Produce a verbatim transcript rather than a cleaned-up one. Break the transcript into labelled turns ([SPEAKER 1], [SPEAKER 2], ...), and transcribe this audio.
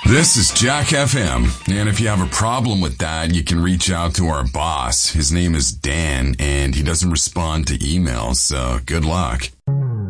[SPEAKER 1] This is Jack F M, and if you have a problem with that, you can reach out to our boss. His name is Dan, and he doesn't respond to emails, so good luck.